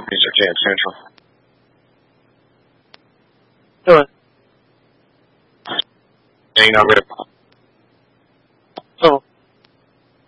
companies are Jam Central. Doing. And I'm going to